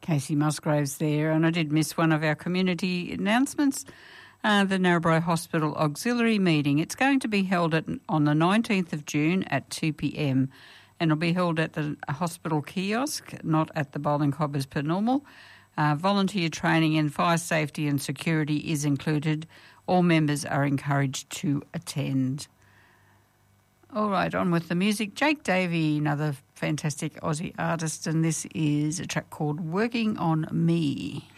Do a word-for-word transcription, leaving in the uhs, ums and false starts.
Casey Musgraves there, and I did miss one of our community announcements, uh, the Narrabri Hospital Auxiliary meeting. It's going to be held at, on the nineteenth of June at two p.m, and it'll be held at the hospital kiosk, not at the Bowling Cobb as per normal. Uh, volunteer training in fire safety and security is included. All members are encouraged to attend. All right, on with the music. Jake Davey, another fantastic Aussie artist, and this is a track called Working on Me.